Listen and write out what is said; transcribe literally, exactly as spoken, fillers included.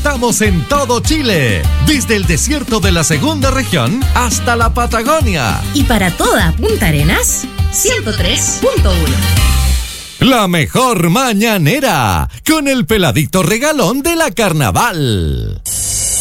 estamos en todo Chile, desde el desierto de la segunda región hasta la Patagonia. Y para toda Punta Arenas, ciento tres punto uno. La mejor mañanera, con el peladito regalón de la Carnaval.